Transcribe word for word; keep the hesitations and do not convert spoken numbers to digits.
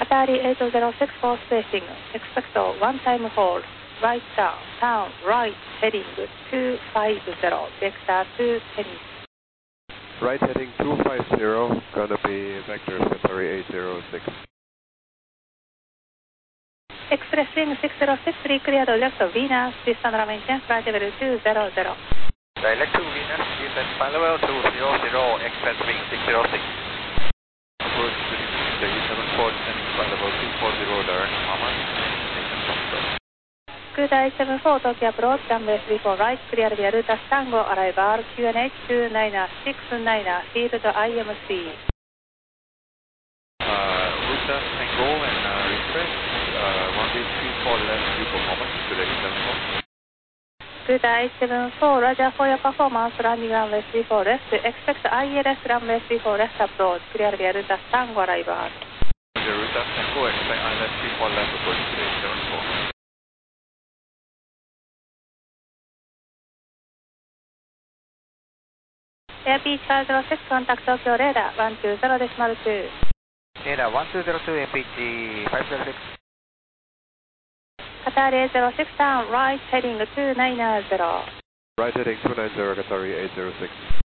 Qatari eight zero six four spacing, expect one time hold, right turn, turn right, heading two five zero, vector two ten. Right heading two five zero, gonna be vector Qatari eight zero six. Expressing six zero six three, cleared left of Venus, distant maintain flight level two zero zero. Direct to Venus, descent flight level two zero zero, express wing six zero six. Approach to the E seven four, descending flight level two four zero, direct Mama, destination control. Good I seven four, Tokyo approach, runway three four right, clear via Rutas Tango, arrival Q N H two nine six nine, field I M C. Uh, Rutas Tango and uh, request, uh, runway three four left, view performance to the E seven four. Good I seven four, Roger for your performance, landing runway three four left, expect I L S runway three four left approach, clear via Rutas Tango, arrival. Roger, Rutas Tango, expect I L S three four left approach to the E seven four. Air Beach five zero six, contact Tokyo radar one two zero decimal two. Radar one two zero two, A P G five zero six. Qatari eight zero six, down right, heading two nine zero. Right heading two nine zero, Qatari eight zero six.